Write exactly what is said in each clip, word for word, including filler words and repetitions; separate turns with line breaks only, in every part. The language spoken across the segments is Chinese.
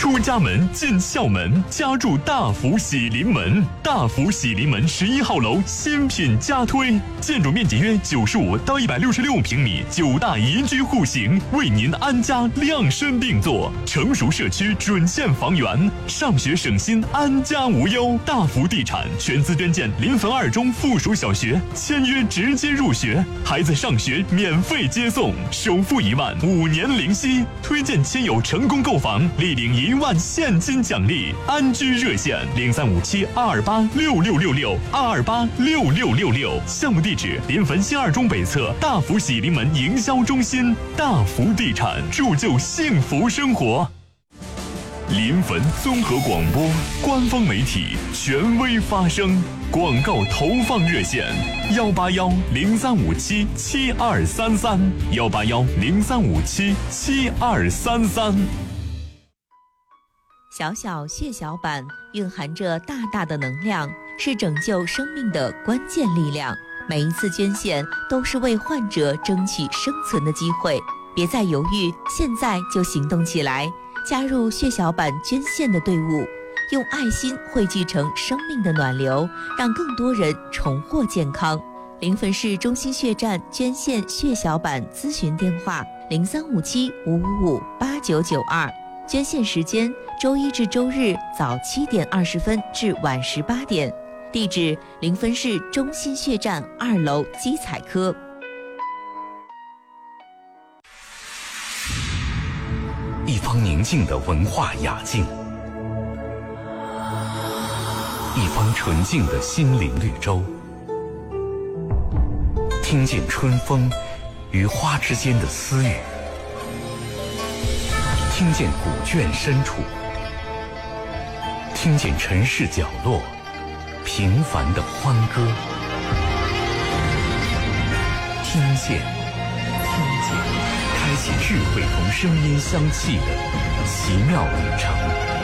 出家门进校门，家住大福喜临门。大福喜临门十一号楼新品加推，建筑面积约九十五到一百六十六平米，九大宜居户型，为您安家量身定做。成熟社区准现房源，上学省心，安家无忧。大福地产全资捐建临汾二中附属小学，签约直接入学，孩子上学免费接送，首付一万，五年零息。推荐亲友成功购房，立领一万现金奖励。安居热线零三五七二二八六六六六二二八六六六六。项目地址临汾新二中北侧大福喜临门营销中心。大福地产，铸就幸福生活。临汾综合广播官方媒体，权威发声。广告投放热线：幺八幺零三五七七二三三，幺八幺零三五七七二三三。
小小血小板蕴含着大大的能量，是拯救生命的关键力量。每一次捐献都是为患者争取生存的机会，别再犹豫，现在就行动起来，加入血小板捐献的队伍，用爱心汇聚成生命的暖流，让更多人重获健康。临汾市中心血站捐献血小板咨询电话：零三五七五五五八九九二。捐献时间：周一至周日早七点二十分至晚十八点。地址：临汾市中心血站二楼基彩科。
一方宁静的文化雅境，一方纯净的心灵绿洲。听见春风与花之间的私语，听见古卷深处，听见城市角落平凡的欢歌，听见，听见，开启智慧同声音相契的奇妙旅程。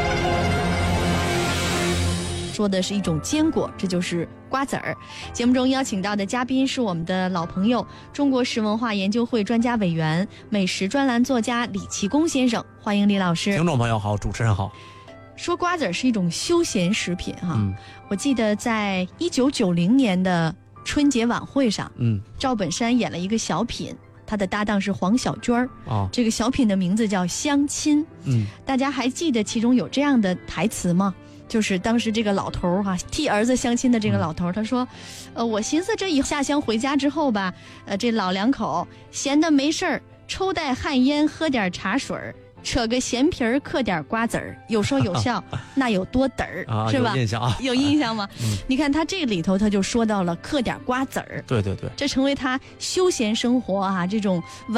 说的是一种坚果，这就是瓜子儿。节目中邀请到的嘉宾是我们的老朋友，中国食文化研究会专家委员、美食专栏作家李其功先生，欢迎李老师。
听众朋友好，主持人好。
说瓜子儿是一种休闲食品哈、
嗯，
我记得在一九九零年的春节晚会上，嗯，赵本山演了一个小品，他的搭档是黄小娟儿、哦、这个小品的名字叫相亲。嗯，大家还记得其中有这样的台词吗？就是当时这个老头儿哈替儿子相亲的这个老头儿，他说，呃，我寻思这一下乡回家之后吧，呃，这老两口闲得没事儿，抽袋旱烟，喝点茶水儿，扯个咸皮儿，嗑点瓜子儿，有说有笑，那有多嘚儿、啊、是吧？
有印象啊，
有印象吗？嗯，你看他这里头他就说到了嗑点瓜子儿，
对对对，
这成为他休闲生活啊这种